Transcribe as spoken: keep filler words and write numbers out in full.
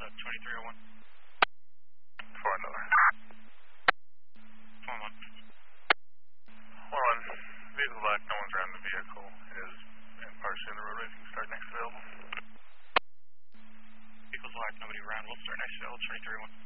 twenty-three oh one. four another. one one. four one. Vehicle black, no one's around the vehicle. It is in partially in the roadway. You can start next available. Vehicle black, nobody around. We'll start next available, twenty-three oh one.